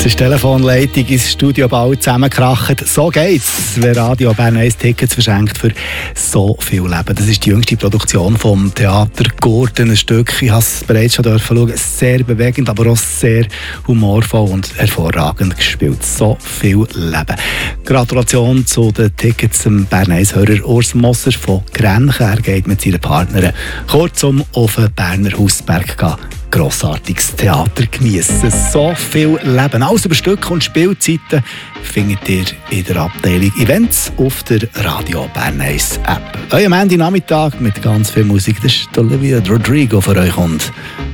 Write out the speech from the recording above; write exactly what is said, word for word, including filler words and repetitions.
Jetzt ist die Telefonleitung ins Studio bald zusammengekracht. So geht's, wenn Radio Bern eins Tickets verschenkt für so viel Leben. Das ist die jüngste Produktion vom Theater Gurten. Ein Stück, ich habe es bereits schon schauen, sehr bewegend, aber auch sehr humorvoll und hervorragend gespielt. So viel Leben. Gratulation zu den Tickets zum Bern eins-Hörer Urs Mosser von Grenchen. Er geht mit seiner Partnerin kurzum auf den Berner Hausberg gehen. Grossartiges Theater geniessen. So viel Leben. Alles über Stücke und Spielzeiten findet ihr in der Abteilung Events auf der Radio Bern eins App. Euer Montag Nachmittag mit ganz viel Musik. Das ist Olivia Rodrigo für euch und